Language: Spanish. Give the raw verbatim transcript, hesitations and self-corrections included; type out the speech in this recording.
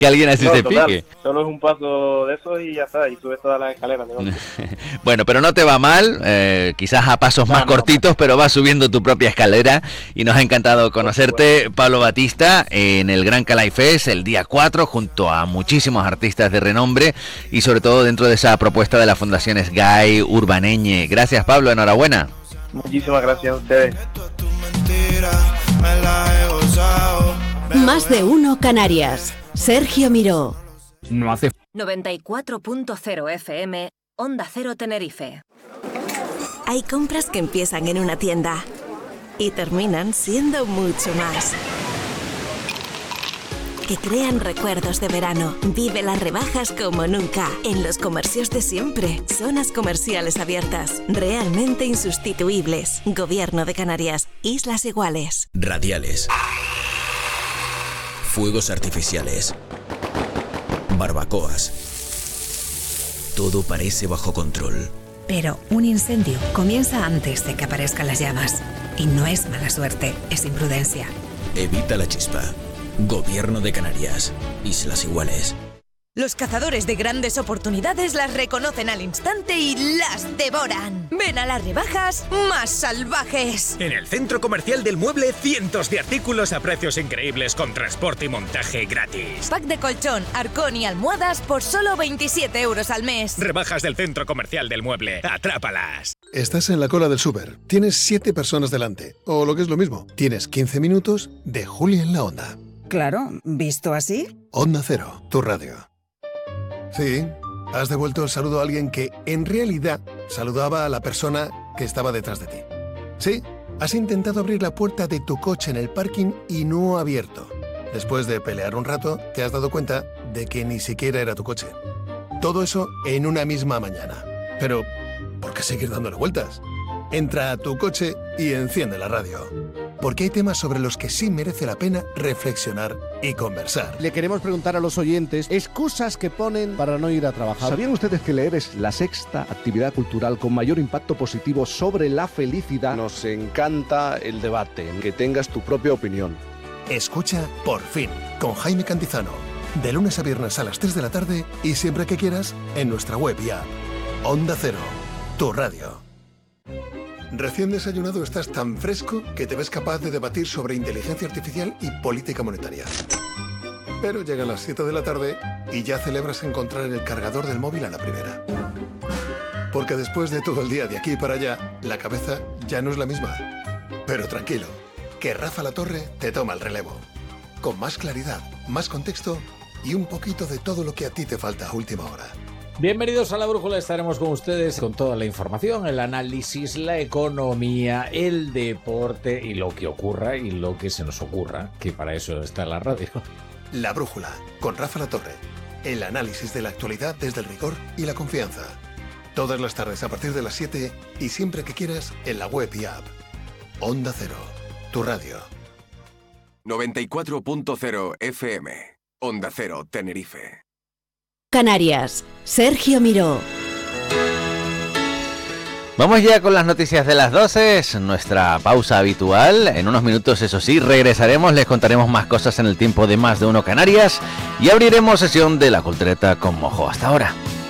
Que alguien así No, te total, pique. solo es un paso de eso y ya está, y subes todas las escaleras. ¿no? Bueno, pero no te va mal, eh, quizás a pasos No, más no, cortitos, no. pero vas subiendo tu propia escalera y nos ha encantado conocerte, Pablo Batista, en el Gran Calais Fest el día cuatro, junto a muchísimos artistas de renombre y sobre todo dentro de esa propuesta de la Fundación Sky Urbaneñe. Gracias, Pablo, enhorabuena. Muchísimas gracias a ustedes. Más de uno Canarias. Sergio Miró. No hace noventa y cuatro punto cero F M, Onda Cero Tenerife. Hay compras que empiezan en una tienda y terminan siendo mucho más. Que crean recuerdos de verano. Vive las rebajas como nunca. En los comercios de siempre. Zonas comerciales abiertas. Realmente insustituibles. Gobierno de Canarias. Islas Iguales. Radiales. Fuegos artificiales. Barbacoas. Todo parece bajo control. Pero un incendio comienza antes de que aparezcan las llamas. Y no es mala suerte, es imprudencia. Evita la chispa. Gobierno de Canarias. Islas Iguales. Los cazadores de grandes oportunidades las reconocen al instante y las devoran. Ven a las rebajas más salvajes. En el Centro Comercial del Mueble, cientos de artículos a precios increíbles con transporte y montaje gratis. Pack de colchón, arcón y almohadas por solo veintisiete euros al mes. Rebajas del Centro Comercial del Mueble. ¡Atrápalas! Estás en la cola del súper. Tienes siete personas delante. O lo que es lo mismo, tienes quince minutos de Juli en la Onda. Claro, ¿visto así? Onda Cero, tu radio. Sí, has devuelto el saludo a alguien que, en realidad, saludaba a la persona que estaba detrás de ti. Sí, has intentado abrir la puerta de tu coche en el parking y no ha abierto. Después de pelear un rato, te has dado cuenta de que ni siquiera era tu coche. Todo eso en una misma mañana. Pero, ¿por qué seguir dándole vueltas? Entra a tu coche y enciende la radio. Porque hay temas sobre los que sí merece la pena reflexionar y conversar. Le queremos preguntar a los oyentes excusas que ponen para no ir a trabajar. ¿Sabían ustedes que leer es la sexta actividad cultural con mayor impacto positivo sobre la felicidad? Nos encanta el debate, que tengas tu propia opinión. Escucha Por Fin, con Jaime Cantizano. De lunes a viernes a las tres de la tarde y siempre que quieras en nuestra web y app. Onda Cero, tu radio. Recién desayunado estás tan fresco que te ves capaz de debatir sobre inteligencia artificial y política monetaria. Pero llegan las siete de la tarde y ya celebras encontrar el cargador del móvil a la primera. Porque después de todo el día de aquí para allá, la cabeza ya no es la misma. Pero tranquilo, que Rafa La Torre te toma el relevo. Con más claridad, más contexto y un poquito de todo lo que a ti te falta a última hora. Bienvenidos a La Brújula, estaremos con ustedes con toda la información, el análisis, la economía, el deporte y lo que ocurra y lo que se nos ocurra, que para eso está la radio. La Brújula, con Rafa La Torre. El análisis de la actualidad desde el rigor y la confianza. Todas las tardes a partir de las siete y siempre que quieras en la web y app. Onda Cero, tu radio. noventa y cuatro punto cero F M. Onda Cero, Tenerife. Canarias, Sergio Miró. Vamos ya con las noticias de las doce, es nuestra pausa habitual. En unos minutos, eso sí, regresaremos, les contaremos más cosas en el tiempo de Más de Uno Canarias y abriremos sesión de la Cultureta con Mojo. Hasta ahora.